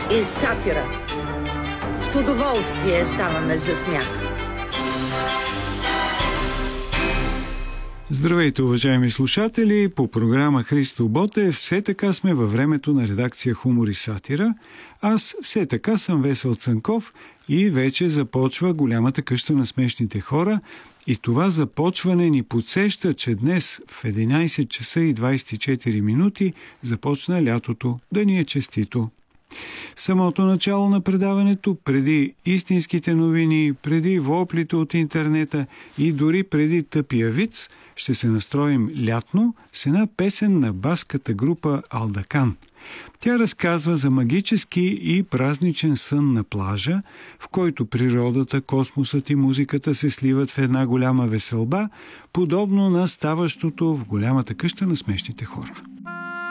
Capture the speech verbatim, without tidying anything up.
и сатира. С удоволствие ставаме за смях. Здравейте, уважаеми слушатели! По програма Христо Ботев все така сме във времето на редакция Хумор и сатира. Аз все така съм Весел Цанков и вече започва голямата къща на смешните хора. И това започване ни подсеща, че днес в единайсет часа и двайсет и четири минути започна лятото, да ни е честито. Самото начало на предаването, преди истинските новини, преди воплите от интернета и дори преди тъпия виц, ще се настроим лятно с една песен на баската група Алдакан. Тя разказва за магически и празничен сън на плажа, в който природата, космосът и музиката се сливат в една голяма веселба, подобно на ставащото в голямата къща на смешните хора.